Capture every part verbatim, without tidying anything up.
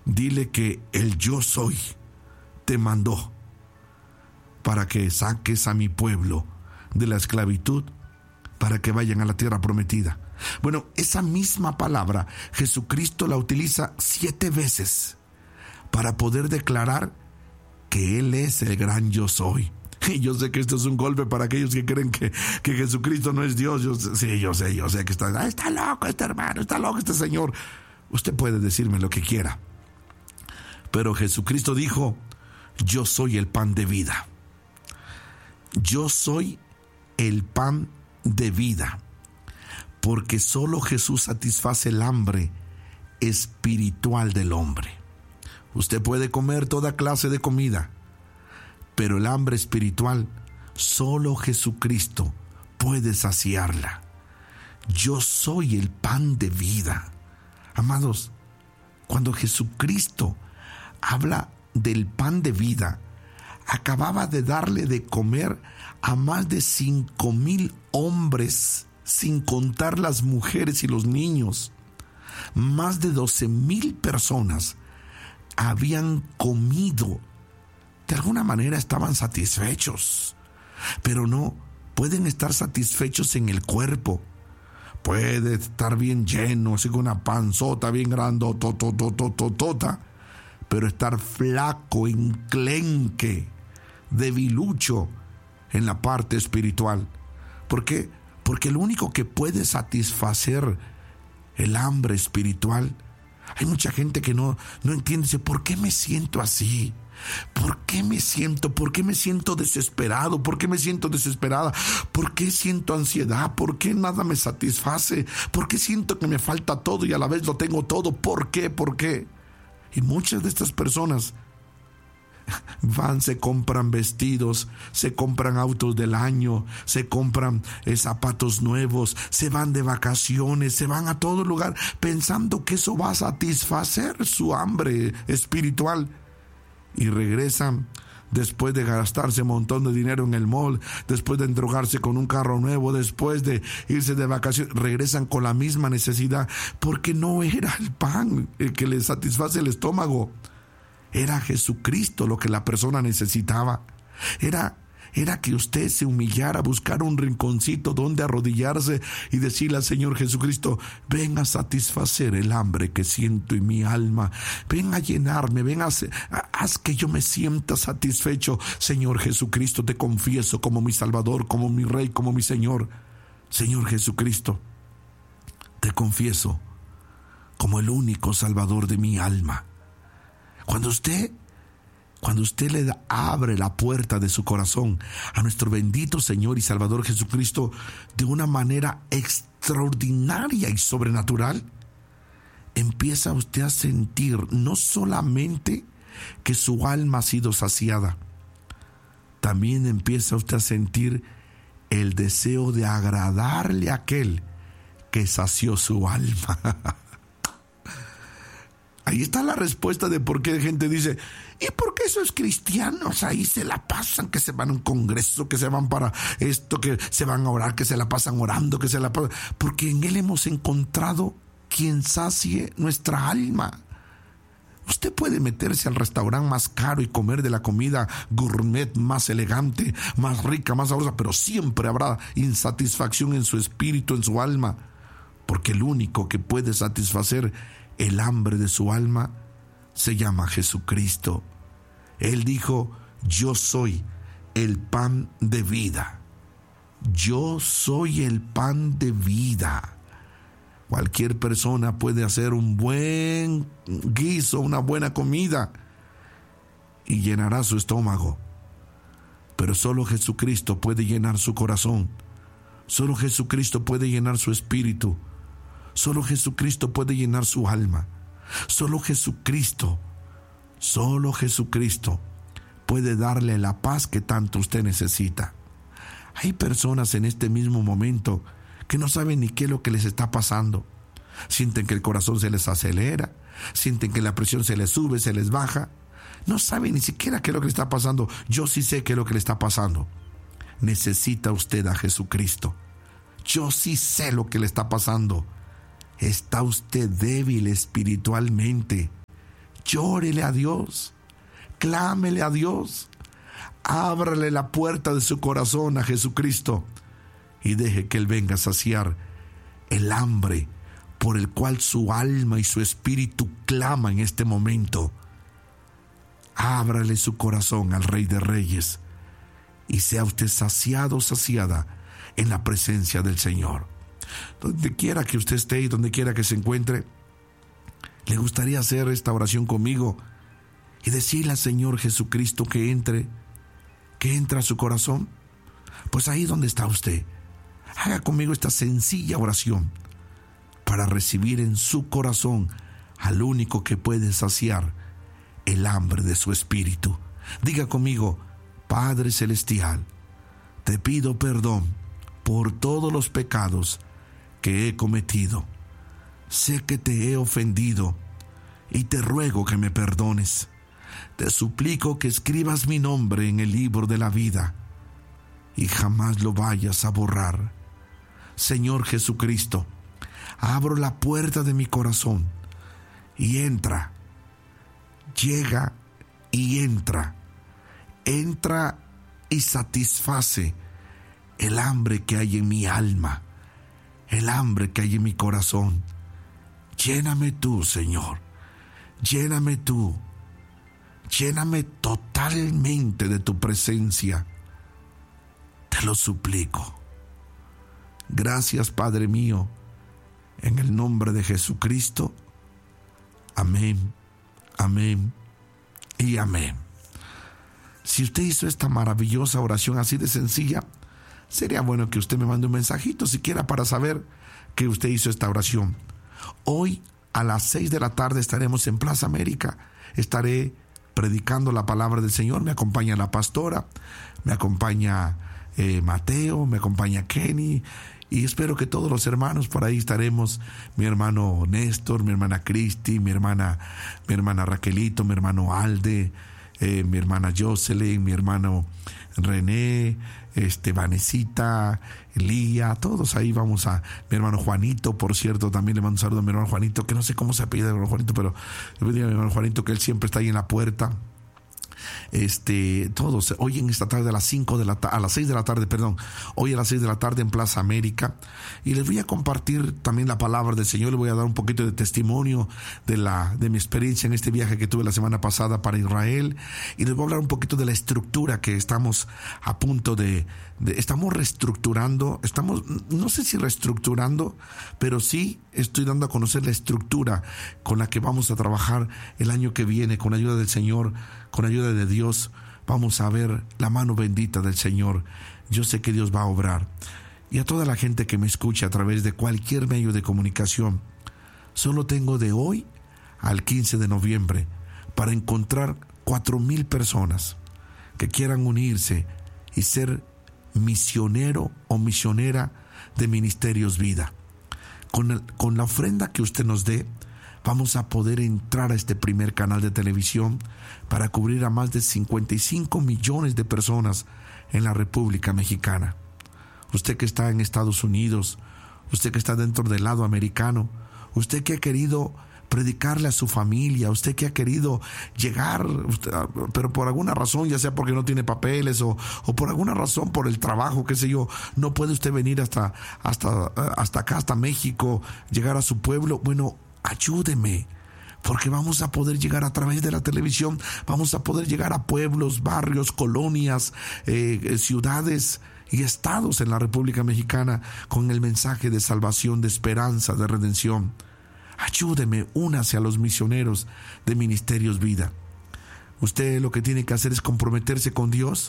Dile que el yo soy te mandó para que saques a mi pueblo de la esclavitud, para que vayan a la tierra prometida. Bueno, esa misma palabra Jesucristo la utiliza siete veces para poder declarar que Él es el gran yo soy. Y yo sé que esto es un golpe para aquellos que creen que, que Jesucristo no es Dios. Yo, sí, yo sé, yo sé que está, ah, está loco este hermano, está loco este señor. Usted puede decirme lo que quiera, pero Jesucristo dijo: yo soy el pan de vida. Yo soy el pan de vida, porque solo Jesús satisface el hambre espiritual del hombre. Usted puede comer toda clase de comida, pero el hambre espiritual, solo Jesucristo puede saciarla. Yo soy el pan de vida. Amados, cuando Jesucristo habla del pan de vida, acababa de darle de comer a más de cinco mil hombres, sin contar las mujeres y los niños. Más de doce mil personas habían comido. De alguna manera estaban satisfechos, pero no pueden estar satisfechos en el cuerpo. Puede estar bien lleno, así con una panzota bien grande, tototototota, pero estar flaco, enclenque, debilucho en la parte espiritual. ¿Por qué? Porque lo único que puede satisfacer el hambre espiritual, hay mucha gente que no, no entiende, dice, ¿por qué me siento así? ¿Por qué me siento? ¿Por qué me siento desesperado? ¿Por qué me siento desesperada? ¿Por qué siento ansiedad? ¿Por qué nada me satisface? ¿Por qué siento que me falta todo y a la vez lo tengo todo? ¿Por qué? ¿Por qué? Y muchas de estas personas van, se compran vestidos, se compran autos del año, se compran eh, zapatos nuevos, se van de vacaciones, se van a todo lugar pensando que eso va a satisfacer su hambre espiritual, y regresan después de gastarse un montón de dinero en el mall, después de endrogarse con un carro nuevo, después de irse de vacaciones, regresan con la misma necesidad, porque no era el pan el que les satisface el estómago. Era Jesucristo lo que la persona necesitaba. Era, era que usted se humillara, buscar un rinconcito donde arrodillarse y decirle al Señor Jesucristo: ven a satisfacer el hambre que siento en mi alma, ven a llenarme, ven a, a haz que yo me sienta satisfecho. Señor Jesucristo, te confieso como mi Salvador, como mi Rey, como mi Señor. Señor Jesucristo, te confieso como el único Salvador de mi alma. Cuando usted, cuando usted le da, abre la puerta de su corazón a nuestro bendito Señor y Salvador Jesucristo de una manera extraordinaria y sobrenatural, empieza usted a sentir no solamente que su alma ha sido saciada, también empieza usted a sentir el deseo de agradarle a aquel que sació su alma. Ahí está la respuesta de por qué gente dice: ¿y por qué esos cristianos ahí se la pasan? Que se van a un congreso, que se van para esto, que se van a orar, que se la pasan orando, que se la pasan... Porque en Él hemos encontrado quien sacie nuestra alma. Usted puede meterse al restaurante más caro y comer de la comida gourmet más elegante, más rica, más sabrosa, pero siempre habrá insatisfacción en su espíritu, en su alma, porque el único que puede satisfacer el hambre de su alma se llama Jesucristo. Él dijo: yo soy el pan de vida. Yo soy el pan de vida. Cualquier persona puede hacer un buen guiso, una buena comida, y llenará su estómago. Pero solo Jesucristo puede llenar su corazón. Solo Jesucristo puede llenar su espíritu. Solo Jesucristo puede llenar su alma. Solo Jesucristo, solo Jesucristo puede darle la paz que tanto usted necesita. Hay personas en este mismo momento que no saben ni qué es lo que les está pasando. Sienten que el corazón se les acelera, sienten que la presión se les sube, se les baja. No saben ni siquiera qué es lo que le está pasando. Yo sí sé qué es lo que le está pasando. Necesita usted a Jesucristo. Yo sí sé lo que le está pasando. Está usted débil espiritualmente. llórele a Dios, clámele a Dios, ábrale la puerta de su corazón a Jesucristo y deje que Él venga a saciar el hambre por el cual su alma y su espíritu clama en este momento. Ábrale su corazón al Rey de Reyes y sea usted saciado, saciada en la presencia del Señor. Donde quiera que usted esté y donde quiera que se encuentre, ¿le gustaría hacer esta oración conmigo y decirle al Señor Jesucristo que entre, que entre a su corazón? Pues ahí donde está usted, haga conmigo esta sencilla oración para recibir en su corazón al único que puede saciar el hambre de su espíritu. Diga conmigo: Padre Celestial, te pido perdón por todos los pecados que he cometido. Sé que te he ofendido y te ruego que me perdones. Te suplico que escribas mi nombre en el libro de la vida y jamás lo vayas a borrar. Señor Jesucristo, abro la puerta de mi corazón y entra, llega y entra, entra y satisface el hambre que hay en mi alma, el hambre que hay en mi corazón. Lléname tú, Señor, lléname tú, lléname totalmente de tu presencia. Te lo suplico. Gracias, Padre mío, en el nombre de Jesucristo. Amén, amén y amén. Si usted hizo esta maravillosa oración así de sencilla, sería bueno que usted me mande un mensajito siquiera para saber que usted hizo esta oración. Hoy a las seis de la tarde estaremos en Plaza América. Estaré predicando la palabra del Señor. Me acompaña la pastora, me acompaña eh, Mateo, me acompaña Kenny, y espero que todos los hermanos por ahí estaremos. Mi hermano Néstor, mi hermana Cristi, mi hermana, mi hermana Raquelito, mi hermano Alde, eh, mi hermana Jocelyn, mi hermano René, este, Vanesita, Lía, todos ahí vamos a... Mi hermano Juanito, por cierto, también le mando un saludo a mi hermano Juanito, que no sé cómo se apellida mi hermano Juanito, pero le digo a mi hermano Juanito que él siempre está ahí en la puerta. Este, todos, hoy en esta tarde a las cinco de la ta- a las seis de la tarde, perdón, hoy a las seis de la tarde en Plaza América, y les voy a compartir también la palabra del Señor. Les voy a dar un poquito de testimonio de la, de mi experiencia en este viaje que tuve la semana pasada para Israel, y les voy a hablar un poquito de la estructura que estamos a punto de, de estamos reestructurando, estamos, no sé si reestructurando, pero sí estoy dando a conocer la estructura con la que vamos a trabajar el año que viene, con la ayuda del Señor, con ayuda de Dios. Vamos a ver la mano bendita del Señor. Yo sé que Dios va a obrar. Y a toda la gente que me escucha a través de cualquier medio de comunicación, solo tengo de hoy al quince de noviembre para encontrar cuatro mil personas que quieran unirse y ser misionero o misionera de Ministerios Vida. Con, el, con la ofrenda que usted nos dé, vamos a poder entrar a este primer canal de televisión para cubrir a más de cincuenta y cinco millones de personas en la República Mexicana. Usted que está en Estados Unidos, usted que está dentro del lado americano, usted que ha querido predicarle a su familia, usted que ha querido llegar, usted, pero por alguna razón, ya sea porque no tiene papeles o, o por alguna razón, por el trabajo, qué sé yo, no puede usted venir hasta, hasta, hasta acá, hasta México, llegar a su pueblo. Bueno, ayúdeme, porque vamos a poder llegar a través de la televisión, vamos a poder llegar a pueblos, barrios, colonias, eh, ciudades y estados en la República Mexicana con el mensaje de salvación, de esperanza, de redención. Ayúdeme, únase a los misioneros de Ministerios Vida. Usted lo que tiene que hacer es comprometerse con Dios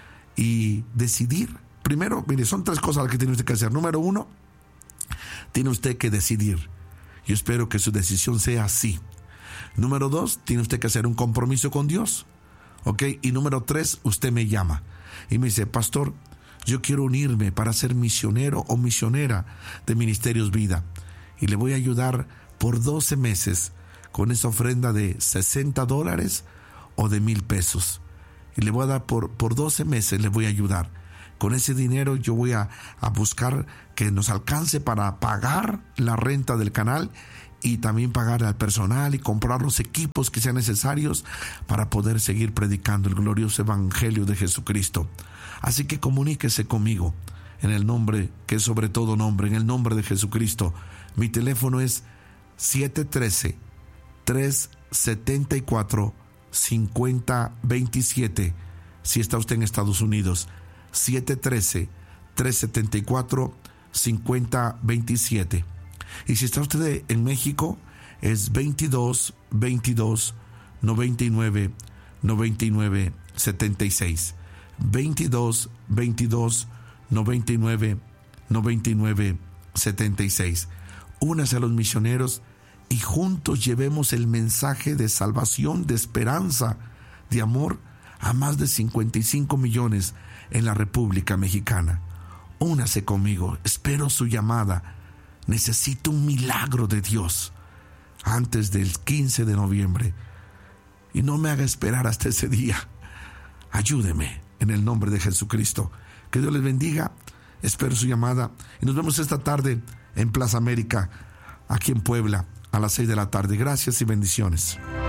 y decidir. Primero, mire, son tres cosas las que tiene usted que hacer. Número uno, tiene usted que decidir. Yo espero que su decisión sea así. Número dos, tiene usted que hacer un compromiso con Dios. ¿Ok? Y número tres, usted me llama y me dice: pastor, yo quiero unirme para ser misionero o misionera de Ministerios Vida. Y le voy a ayudar por doce meses con esa ofrenda de sesenta dólares o de mil pesos. Y le voy a dar por, por doce meses, le voy a ayudar. Con ese dinero yo voy a, a buscar que nos alcance para pagar la renta del canal y también pagar al personal y comprar los equipos que sean necesarios para poder seguir predicando el glorioso evangelio de Jesucristo. Así que comuníquese conmigo en el nombre que es sobre todo nombre, en el nombre de Jesucristo. Mi teléfono es siete uno tres, tres siete cuatro, cinco cero dos siete. Si está usted en Estados Unidos, siete uno tres, tres siete cuatro, cinco cero dos siete. Y si está usted en México, es veintidós, veintidós, noventa y nueve, noventa y nueve, setenta y seis. veintidós, veintidós, noventa y nueve, noventa y nueve, setenta y seis. Únase a los misioneros y juntos llevemos el mensaje de salvación, de esperanza, de amor a más de cincuenta y cinco millones en la República Mexicana. Únase conmigo, espero su llamada. Necesito un milagro de Dios antes del quince de noviembre. Y no me haga esperar hasta ese día. Ayúdeme en el nombre de Jesucristo. Que Dios les bendiga. Espero su llamada. Y nos vemos esta tarde en Plaza América, aquí en Puebla, a las seis de la tarde. Gracias y bendiciones.